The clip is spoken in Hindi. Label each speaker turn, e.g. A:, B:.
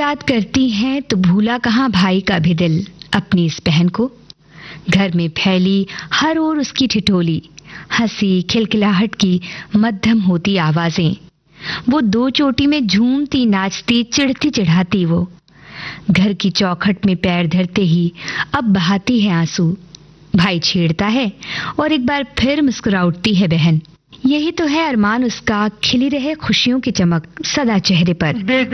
A: याद करती हैं तो भूला कहाँ भाई का भी दिल अपनी इस बहन को। घर में फैली हर ओर उसकी ठिठोली, हंसी खिलखिलाहट की मध्यम होती आवाजें। वो दो चोटी में झूमती नाचती चिढ़ती चिढ़ाती वो। घर की चौखट में पैर धरते ही अब बहाती है आंसू। भाई छेड़ता है और एक बार फिर मुस्कुरा उठती है बहन। यही तो है अरमान उसका, खिली रहे खुशियों की चमक सदा चेहरे पर।